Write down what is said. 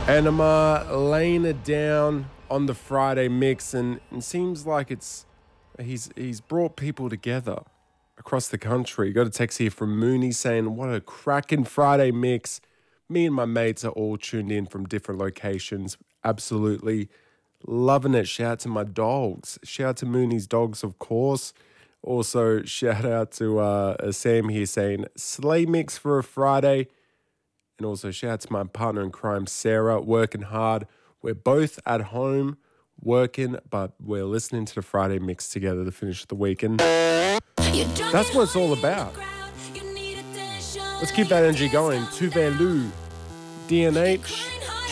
And I'm laying it down on the Friday mix, and it seems like he's brought people together across the country. Got a text here from Mooney saying, "What a cracking Friday mix! Me and my mates are all tuned in from different locations. Absolutely loving it. Shout out to my dogs. Shout out to Mooney's dogs, of course. Also, shout out to Sam here saying, Slay mix for a Friday. And also, shout out to my partner in crime, Sarah, working hard. We're both at home working, but we're listening to the Friday mix together to finish the weekend. That's what it's all about. Let's keep that energy going. Tuvalu, DNH,